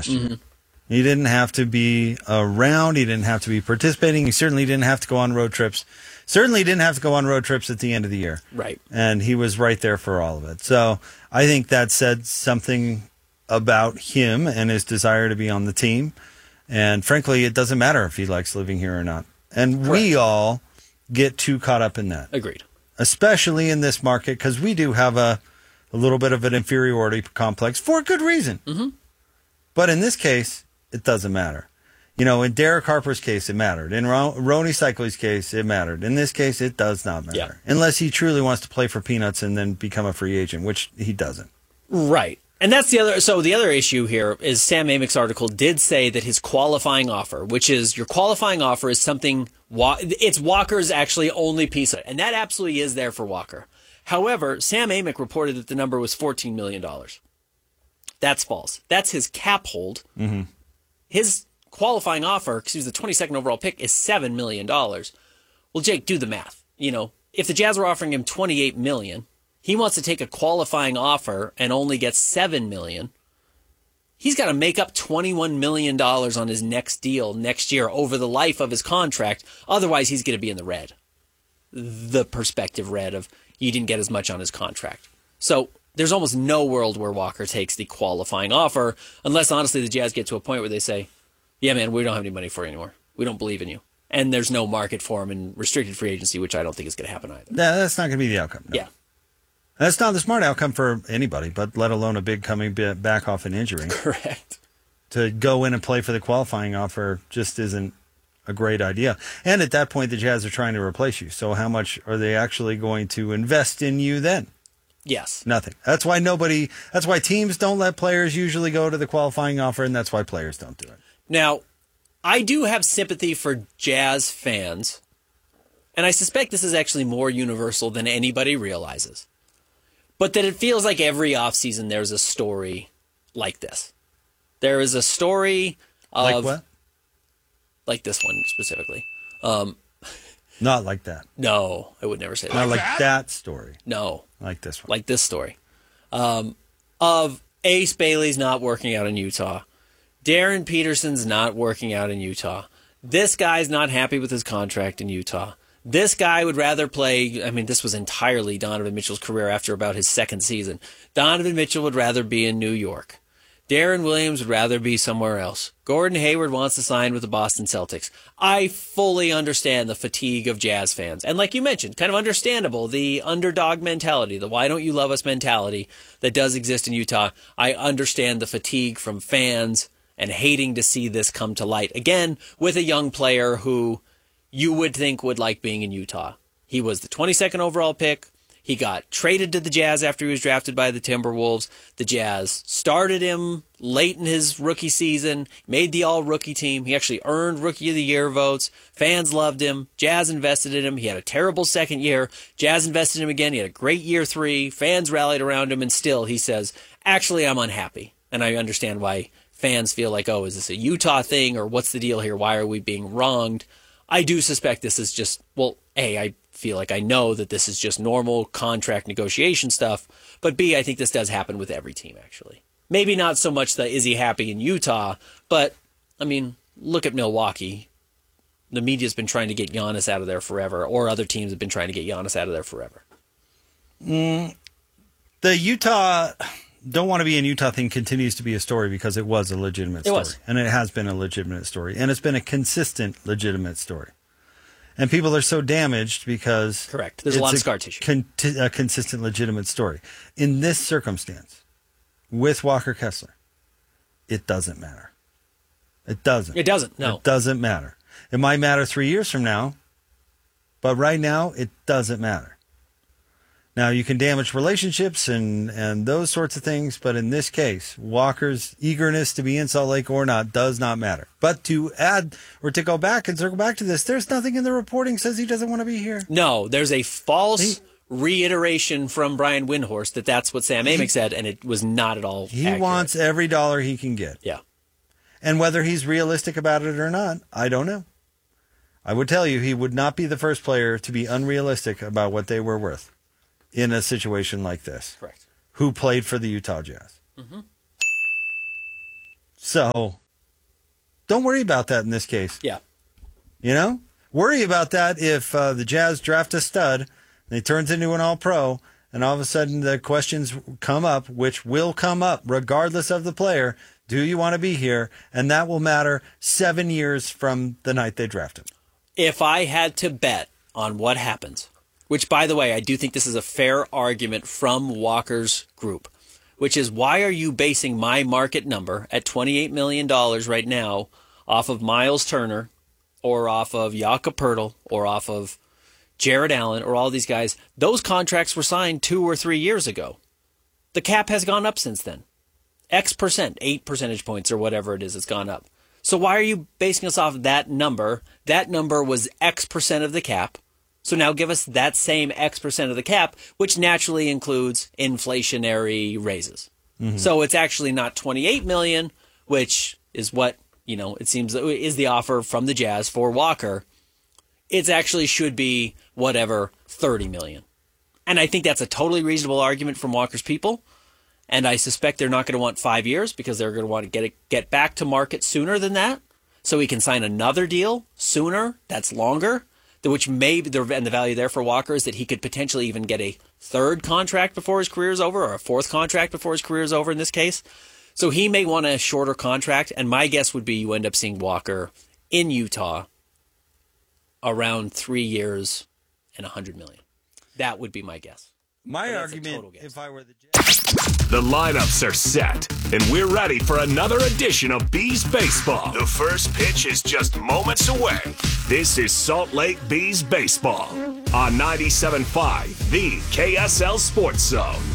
last year. He didn't have to be around. He didn't have to be participating. He certainly didn't have to go on road trips. Certainly didn't have to go on road trips at the end of the year. Right. And he was right there for all of it. So I think that said something about him and his desire to be on the team. And frankly, it doesn't matter if he likes living here or not. And we all get too caught up in that. Agreed. Especially in this market, because we do have a little bit of an inferiority complex for good reason. Mm-hmm. But in this case, it doesn't matter. You know, in Derek Harper's case, it mattered. In Rony Cycli's case, it mattered. In this case, it does not matter. Yeah. Unless he truly wants to play for peanuts and then become a free agent, which he doesn't. Right. And that's the other. So the other issue here is Sam Amick's article did say that his qualifying offer, which is your qualifying offer, is something, it's Walker's actually only piece of it. And that absolutely is there for Walker. However, Sam Amick reported that the number was $14 million. That's false. That's his cap hold. Mm-hmm. His qualifying offer, because he was the 22nd overall pick, is $7 million. Well, Jake, do the math. You know, if the Jazz were offering him $28 million, he wants to take a qualifying offer and only get $7 million. He's got to make up $21 million on his next deal next year over the life of his contract. Otherwise, he's going to be in the red. The perspective red of he didn't get as much on his contract. So there's almost no world where Walker takes the qualifying offer unless, honestly, the Jazz get to a point where they say, yeah, man, we don't have any money for you anymore. We don't believe in you. And there's no market for him in restricted free agency, which I don't think is going to happen either. No, that's not going to be the outcome. No. Yeah. That's not the smart outcome for anybody, but let alone a big coming back off an injury. Correct. To go in and play for the qualifying offer just isn't a great idea. And at that point, the Jazz are trying to replace you. So how much are they actually going to invest in you then? Yes. Nothing. That's why teams don't let players usually go to the qualifying offer, and that's why players don't do it. Now, I do have sympathy for Jazz fans, and I suspect this is actually more universal than anybody realizes. But that it feels like every offseason there's a story like this. There is a story of... Like what? Like this one specifically. Not like that. No, I would never say that. Not like that story. No. Like this one. Like this story. Of Ace Bailey's not working out in Utah. Darren Peterson's not working out in Utah. This guy's not happy with his contract in Utah. This guy would rather play, I mean, this was entirely Donovan Mitchell's career after about his second season. Donovan Mitchell would rather be in New York. Darren Williams would rather be somewhere else. Gordon Hayward wants to sign with the Boston Celtics. I fully understand the fatigue of Jazz fans. And like you mentioned, kind of understandable, the underdog mentality, the why don't you love us mentality that does exist in Utah. I understand the fatigue from fans and hating to see this come to light. Again, with a young player who you would think would like being in Utah. He was the 22nd overall pick. He got traded to the Jazz after he was drafted by the Timberwolves. The Jazz started him late in his rookie season, made the all-rookie team. He actually earned Rookie of the Year votes. Fans loved him. Jazz invested in him. He had a terrible second year. Jazz invested in him again. He had a great year 3. Fans rallied around him, and still he says, actually, I'm unhappy. And I understand why fans feel like, oh, is this a Utah thing, or what's the deal here? Why are we being wronged? I do suspect this is just, well, A, I feel like I know that this is just normal contract negotiation stuff, but B, I think this does happen with every team, actually. Maybe not so much the is he happy in Utah, but, I mean, look at Milwaukee. The media's been trying to get Giannis out of there forever, or other teams have been trying to get Giannis out of there forever. The Utah don't want to be in Utah thing continues to be a story because it was a legitimate story. And it has been a legitimate story. And it's been a consistent legitimate story. And people are so damaged because... Correct. There's a lot of scar tissue. A consistent legitimate story. In this circumstance, with Walker Kessler, it doesn't matter. It doesn't. It doesn't, no. It doesn't matter. It might matter 3 years from now, but right now, it doesn't matter. Now, you can damage relationships and those sorts of things, but in this case, Walker's eagerness to be in Salt Lake or not does not matter. But to add, or to go back and circle back to this, there's nothing in the reporting says he doesn't want to be here. No, there's a false reiteration from Brian Windhorst that that's what Sam Amick said, and it was not at all accurate. Wants every dollar he can get. Yeah. And whether he's realistic about it or not, I don't know. I would tell you he would not be the first player to be unrealistic about what they were worth in a situation like this. Correct. Who played for the Utah Jazz. Mm-hmm. So don't worry about that in this case. Yeah. Worry about that if the Jazz draft a stud and he turns into an all-pro, and all of a sudden the questions come up, which will come up regardless of the player. Do you want to be here? And that will matter 7 years from the night they draft him. If I had to bet on what happens, which, by the way, I do think this is a fair argument from Walker's group, which is, why are you basing my market number at $28 million right now off of Miles Turner or off of Jakob Poeltl or off of Jared Allen or all these guys? Those contracts were signed 2 or 3 years ago. The cap has gone up since then. X%, 8 percentage points or whatever it is, it's gone up. So why are you basing us off that number? That number was X% of the cap. So now give us that same X% of the cap, which naturally includes inflationary raises. Mm-hmm. So it's actually not $28 million, which is what, it seems is the offer from the Jazz for Walker. It actually should be whatever, $30 million. And I think that's a totally reasonable argument from Walker's people. And I suspect they're not going to want 5 years because they're going to want to get back to market sooner than that. So he can sign another deal sooner. That's longer. Which may be and the value there for Walker is that he could potentially even get a third contract before his career is over, or a fourth contract before his career is over in this case. So he may want a shorter contract. And my guess would be you end up seeing Walker in Utah around 3 years and $100 million. That would be my guess. My argument, if I were the Jazz. The lineups are set, and we're ready for another edition of Bees Baseball. The first pitch is just moments away. This is Salt Lake Bees Baseball on 97.5, the KSL Sports Zone.